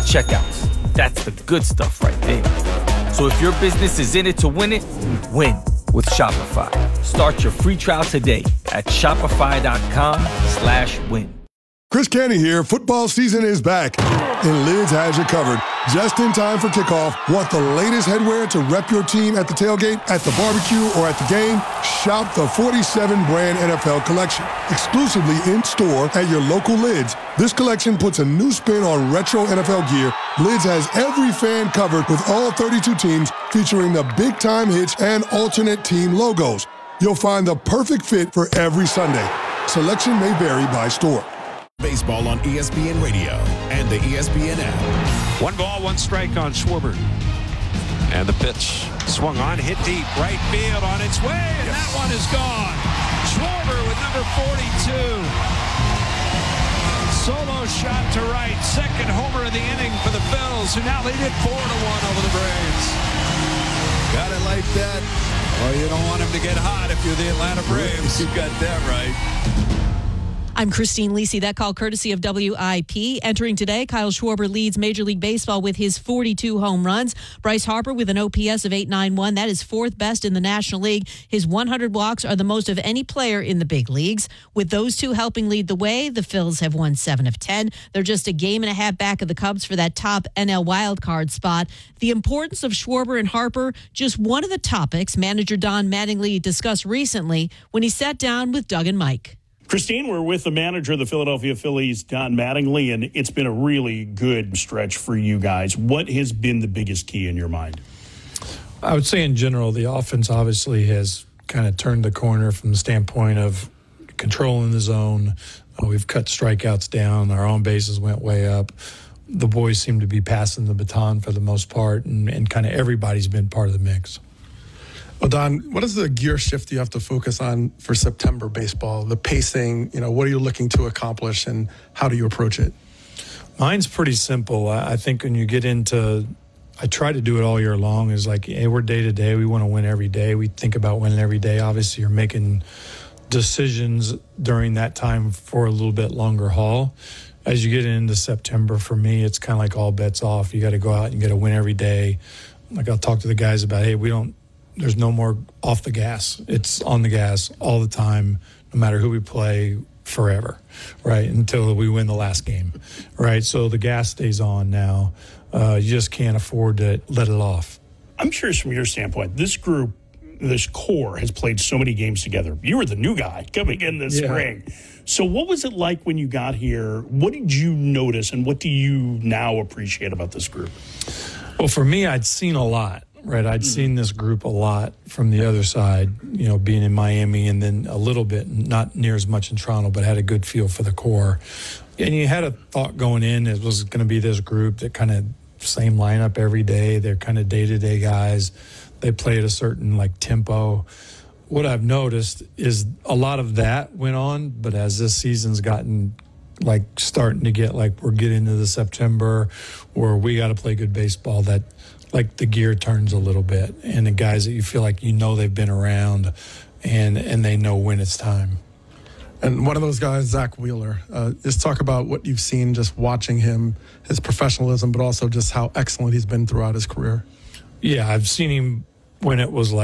checkouts. That's the good stuff right there. So if your business is in it to win it, win with Shopify. Start your free trial today at shopify.com/win. Chris Canty here. Football season is back, and Lids has you covered. Just in time for kickoff. Want the latest headwear to rep your team at the tailgate, at the barbecue, or at the game? Shop the 47 brand NFL collection, exclusively in store at your local Lids. This collection puts a new spin on retro NFL gear. Lids has every fan covered with all 32 teams, featuring the big time hits and alternate team logos. You'll find the perfect fit for every Sunday. Selection may vary by store. Baseball on ESPN Radio and the ESPN app. 1-1 strike on Schwarber. And the pitch swung on, hit deep, right field on its way, and that one is gone. Schwarber with number 42. Solo shot to right, second homer of the inning for the Phils, who now lead it 4-1 over the Braves. Got it like that. Well, you don't want him to get hot if you're the Atlanta Braves. You got that right. I'm Christine Lisi. That call courtesy of WIP. Entering today, Kyle Schwarber leads Major League Baseball with his 42 home runs. Bryce Harper with an OPS of 891. That is fourth best in the National League. His 100 walks are the most of any player in the big leagues. With those two helping lead the way, the Phils have won 7 of 10. They're just a game and a half back of the Cubs for that top NL wildcard spot. The importance of Schwarber and Harper, just one of the topics manager Don Mattingly discussed recently when he sat down with Doug and Mike. Christine, we're with the manager of the Philadelphia Phillies, Don Mattingly, and it's been a really good stretch for you guys. What has been the biggest key in your mind? I would say in general, the offense obviously has kind of turned the corner from the standpoint of controlling the zone. We've cut strikeouts down. Our own bases went way up. The boys seem to be passing the baton for the most part, and kind of everybody's been part of the mix. Well, Don, what is the gear shift you have to focus on for September baseball? The pacing, what are you looking to accomplish, and how do you approach it? Mine's pretty simple. I think when you get into, I try to do it all year long, is like, hey, we're day to day. We want to win every day. We think about winning every day. Obviously, you're making decisions during that time for a little bit longer haul. As you get into September, for me, it's kind of like all bets off. You got to go out and you got to win every day. Like, I'll talk to the guys about, hey, there's no more off the gas. It's on the gas all the time, no matter who we play, forever, right, until we win the last game, right? So the gas stays on now. You just can't afford to let it off. I'm curious from your standpoint, this group, this core has played so many games together. You were the new guy coming in this spring. So what was it like when you got here? What did you notice, and what do you now appreciate about this group? Well, for me, I'd seen a lot. Right, I'd seen this group a lot from the other side, being in Miami, and then a little bit, not near as much in Toronto, but had a good feel for the core. And you had a thought going in, it was going to be this group that kind of same lineup every day. They're kind of day-to-day guys. They play at a certain tempo. What I've noticed is a lot of that went on, but as this season's gotten starting to get we're getting into the September where we got to play good baseball, that the gear turns a little bit, and the guys that you feel they've been around and they know when it's time. And one of those guys, Zach Wheeler, just talk about what you've seen just watching him, his professionalism, but also just how excellent he's been throughout his career. Yeah, I've seen him when it was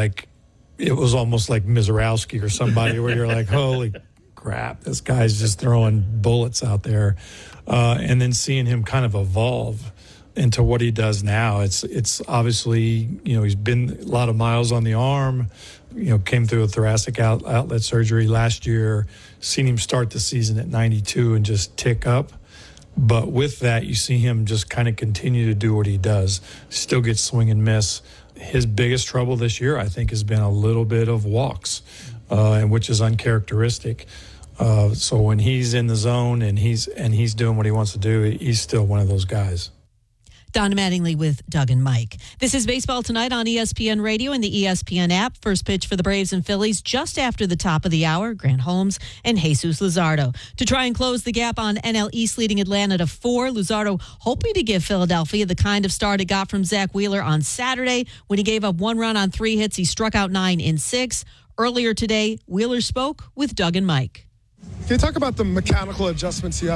almost like Mizorowski or somebody where you're like, holy crap, this guy's just throwing bullets out there. And then seeing him kind of evolve into what he does now. It's obviously, he's been a lot of miles on the arm, came through a thoracic outlet surgery last year, seen him start the season at 92 and just tick up. But with that, you see him just kind of continue to do what he does, still gets swing and miss. His biggest trouble this year, I think, has been a little bit of walks, and which is uncharacteristic. So when he's in the zone and he's doing what he wants to do, he's still one of those guys. Don Mattingly with Doug and Mike. This is Baseball Tonight on ESPN Radio and the ESPN app. First pitch for the Braves and Phillies just after the top of the hour. Grant Holmes and Jesus Luzardo. To try and close the gap on NL East, leading Atlanta to 4. Luzardo hoping to give Philadelphia the kind of start it got from Zach Wheeler on Saturday when he gave up 1 run on 3 hits. He struck out 9 in 6. Earlier today, Wheeler spoke with Doug and Mike. Can you talk about the mechanical adjustments you have